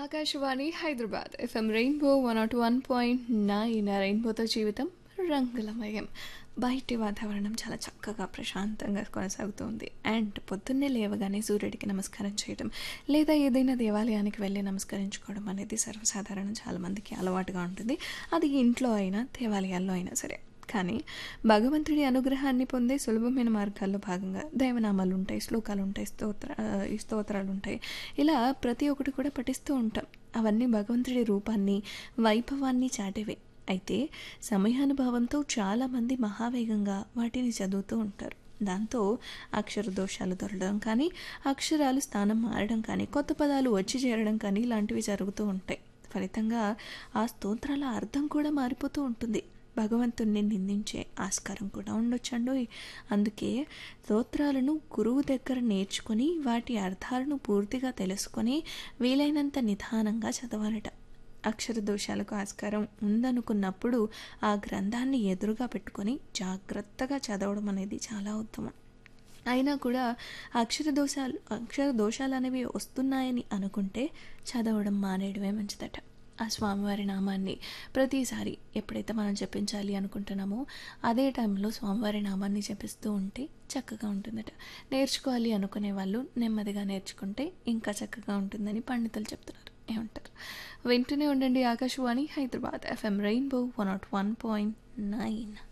Akashvani Hyderabad FM rainbow 101.9 రెయిన్బోతో జీవితం రంగులమయం. బయటి వాతావరణం చాలా చక్కగా ప్రశాంతంగా కొనసాగుతుంది. అండ్ పొద్దున్నే లేవగానే సూర్యుడికి నమస్కారం చేయడం లేదా ఏదైనా దేవాలయానికి వెళ్ళి నమస్కరించుకోవడం అనేది సర్వసాధారణం, చాలామందికి అలవాటుగా ఉంటుంది. అది ఇంట్లో అయినా దేవాలయాల్లో అయినా సరే. కానీ భగవంతుడి అనుగ్రహాన్ని పొందే సులభమైన మార్గాల్లో భాగంగా దైవనామాలు ఉంటాయి, శ్లోకాలు ఉంటాయి, స్తోత్రాలు ఉంటాయి. ఇలా ప్రతి ఒక్కటి కూడా పఠిస్తూ ఉంటాం. అవన్నీ భగవంతుడి రూపాన్ని, వైభవాన్ని చాటేవే. అయితే సమయానుభవంతో చాలామంది మహావేగంగా వాటిని చదువుతూ ఉంటారు. దాంతో అక్షర దోషాలు దొరకడం కానీ, అక్షరాలు స్థానం మారడం కానీ, కొత్త పదాలు వచ్చి చేరడం కానీ ఇలాంటివి జరుగుతూ ఉంటాయి. ఫలితంగా ఆ స్తోత్రాల అర్థం కూడా మారిపోతూ ఉంటుంది. భగవంతుణ్ణి నిందించే ఆస్కారం కూడా ఉండొచ్చండి. అందుకే స్తోత్రాలను గురువు దగ్గర నేర్చుకొని వాటి అర్థాలను పూర్తిగా తెలుసుకొని వీలైనంత నిదానంగా చదవాలట. అక్షర దోషాలకు ఆస్కారం ఉందనుకున్నప్పుడు ఆ గ్రంథాన్ని ఎదురుగా పెట్టుకొని జాగ్రత్తగా చదవడం అనేది చాలా ఉత్తమం. అయినా కూడా అక్షర దోషాలు అనేవి వస్తున్నాయని అనుకుంటే చదవడం మానేయడమే మంచిదట. ఆ స్వామివారి నామాన్ని ప్రతిసారి ఎప్పుడైతే మనం జపించాలి అనుకుంటున్నామో అదే టైంలో స్వామివారి నామాన్ని జపిస్తూ ఉంటే చక్కగా ఉంటుందట. నేర్చుకోవాలి అనుకునే వాళ్ళు నెమ్మదిగా నేర్చుకుంటే ఇంకా చక్కగా ఉంటుందని పండితులు చెప్తున్నారు. ఏమంటారు? వింటూనే ఉండండి ఆకాశవాణి హైదరాబాద్ ఎఫ్ఎం రెయిన్బో 101.9.